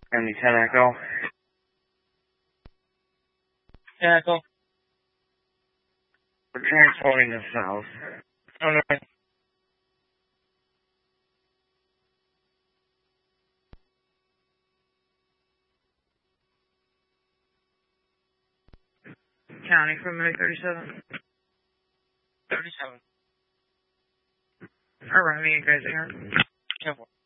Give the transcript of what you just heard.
County 10 Echo. Echo. We're transporting the south. Okay. County from Minute 37. 37. Alright, me, you guys are here. 10-4.